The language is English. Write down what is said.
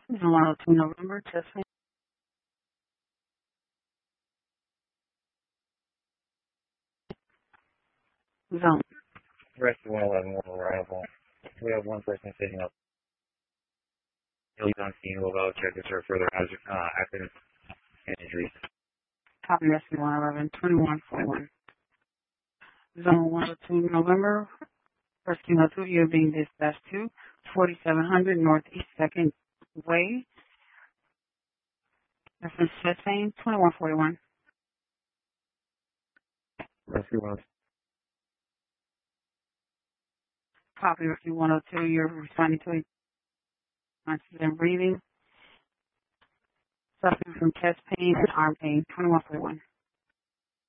102 November, testing. Zone. Rescue 111 will arrival. We have one person sitting up. He's on scene. We'll go check this for further accidents and injuries. Copy Rescue 111, 2141. Zone 102 November, Rescue 102, you're being dispatched to 4700 Northeast 2nd Way. Reference Chastain, 2141. Rescue 102. Copy Rescue 102, you're responding to and breathing, suffering from chest pain and arm pain, 2141.